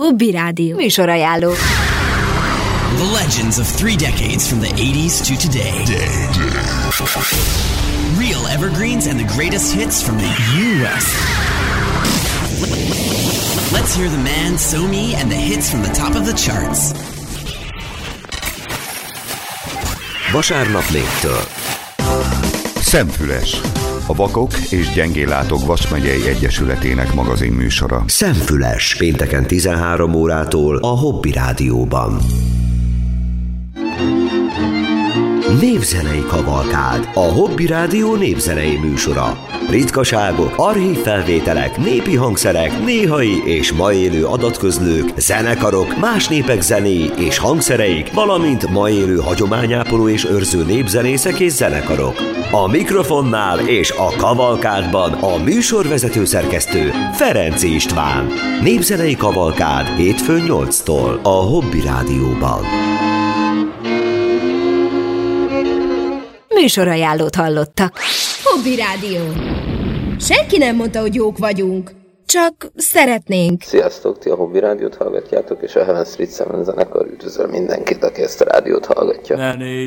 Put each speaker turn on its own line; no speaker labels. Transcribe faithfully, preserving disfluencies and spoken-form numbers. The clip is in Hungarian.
Hobby Rádió műsorajánló.
The legends of three decades from the eighties to today. Real evergreens and the greatest hits from the U S Let's hear the man, So-Me, and the hits from the top of the charts.
Vasárnap négytől.
Szemfüles. A Vakok és Gyengéllátók Vas megyei Egyesületének magazin műsora.
Szemfüles. Pénteken tizenhárom órától a Hobby Rádióban. Népzenei kavalkád. A Hobby Rádió népzenei műsora. Ritkaságok, archív felvételek, népi hangszerek, néhai és ma élő adatközlők, zenekarok, más népek zenéi és hangszereik, valamint ma élő hagyományápoló és őrző népzenészek és zenekarok. A mikrofonnál és a kavalkádban a műsorvezető szerkesztő Ferenc István. Népzenei kavalkád hétfőn nyolctól a Hobby Rádióban.
Műsorajánlót hallottak.
Hobby Rádió. Senki nem mondta, hogy jók vagyunk. Csak szeretnénk.
Sziasztok, ti a Hobby Rádiót hallgatjátok, és a Heaven Street Seven zenekar üdvözöl mindenkit, aki ezt a rádiót hallgatja.